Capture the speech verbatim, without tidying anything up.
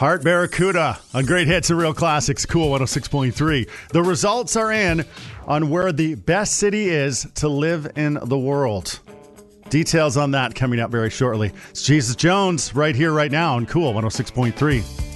Heart Barracuda on Great Hits and Real Classics, Cool one oh six point three. The results are in on where the best city is to live in the world. Details on that coming up very shortly. It's Jesus Jones right here, right now on Cool one oh six point three.